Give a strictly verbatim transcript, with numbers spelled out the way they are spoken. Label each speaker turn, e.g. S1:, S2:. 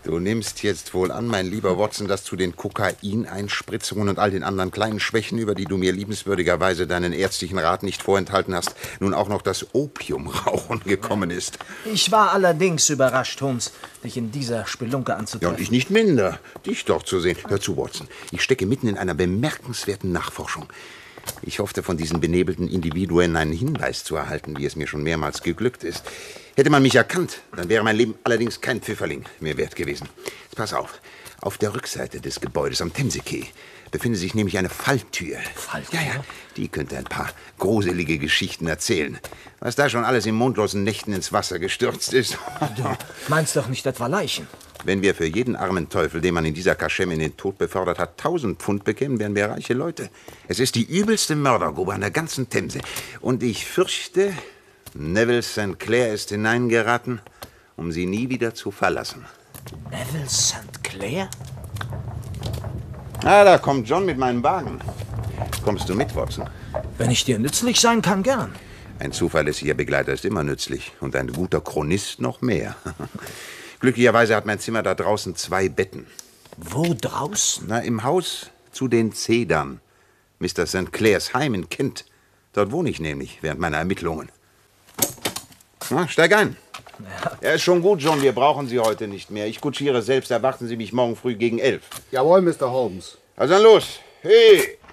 S1: Du nimmst jetzt wohl an, mein lieber Watson, dass zu den Kokaineinspritzungen und all den anderen kleinen Schwächen, über die du mir liebenswürdigerweise deinen ärztlichen Rat nicht vorenthalten hast, nun auch noch das Opiumrauchen gekommen ist.
S2: Ich war allerdings überrascht, Holmes, dich in dieser Spelunke anzutreffen.
S1: Ja, und ich nicht minder, dich doch zu sehen. Hör zu, Watson, ich stecke mitten in einer bemerkenswerten Nachforschung. Ich hoffte, von diesen benebelten Individuen einen Hinweis zu erhalten, wie es mir schon mehrmals geglückt ist. Hätte man mich erkannt, dann wäre mein Leben allerdings kein Pfifferling mehr wert gewesen. Jetzt pass auf, auf der Rückseite des Gebäudes am Themsekeh befindet sich nämlich eine Falltür.
S2: Falltür?
S1: Ja, ja, die könnte ein paar gruselige Geschichten erzählen. Was da schon alles in mondlosen Nächten ins Wasser gestürzt ist.
S2: Du meinst doch nicht etwa Leichen?
S1: Wenn wir für jeden armen Teufel, den man in dieser Kaschemme in den Tod befördert hat, tausend Pfund bekämen, wären wir reiche Leute. Es ist die übelste Mördergrube an der ganzen Themse. Und ich fürchte, Neville Sankt Clair ist hineingeraten, um sie nie wieder zu verlassen.
S2: Neville Sankt Clair?
S1: Ah, da kommt John mit meinem Wagen. Kommst du mit, Watson?
S2: Wenn ich dir nützlich sein kann, gern.
S1: Ein zuverlässiger Begleiter ist immer nützlich. Und ein guter Chronist noch mehr. Glücklicherweise hat mein Zimmer da draußen zwei Betten.
S2: Wo draußen?
S1: Na, im Haus zu den Zedern. Mister Sankt Clairs Heim in Kent. Dort wohne ich nämlich während meiner Ermittlungen. Na, steig ein. Ja. Ja, ist schon gut, John. Wir brauchen Sie heute nicht mehr. Ich kutschiere selbst. Erwarten Sie mich morgen früh gegen elf.
S3: Jawohl, Mister Holmes.
S1: Also dann los. Hey!